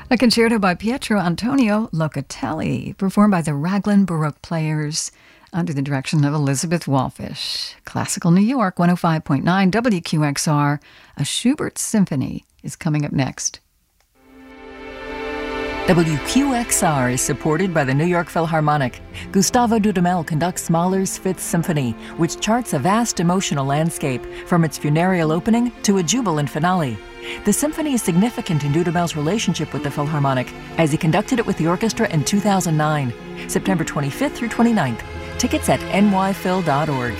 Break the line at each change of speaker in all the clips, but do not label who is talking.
A concerto by Pietro Antonio Locatelli, performed by the Raglan Baroque Players under the direction of Elizabeth Walfish. Classical New York, 105.9 WQXR. A Schubert Symphony is coming up next.
WQXR is supported by the New York Philharmonic. Gustavo Dudamel conducts Mahler's Fifth Symphony, which charts a vast emotional landscape, from its funereal opening to a jubilant finale. The symphony is significant in Dudamel's relationship with the Philharmonic, as he conducted it with the orchestra in 2009, September 25th through 29th. Tickets at nyphil.org.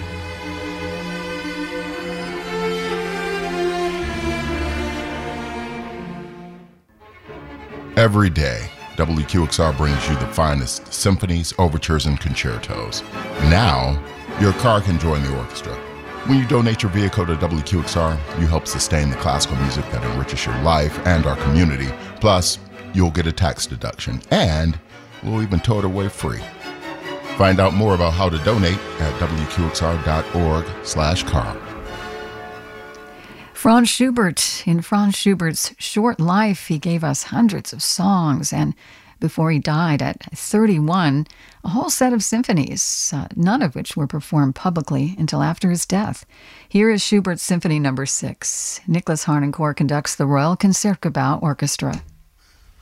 Every day, WQXR brings you the finest symphonies, overtures, and concertos. Now, your car can join the orchestra. When you donate your vehicle to WQXR, you help sustain the classical music that enriches your life and our community. Plus, you'll get a tax deduction, and we'll even tow it away free. Find out more about how to donate at WQXR.org/car.
Franz Schubert. In Franz Schubert's short life, he gave us hundreds of songs, and before he died at 31, a whole set of symphonies, none of which were performed publicly until after his death. Here is Schubert's Symphony No. 6. Nicholas Harnoncourt conducts the Royal Concertgebouw Orchestra.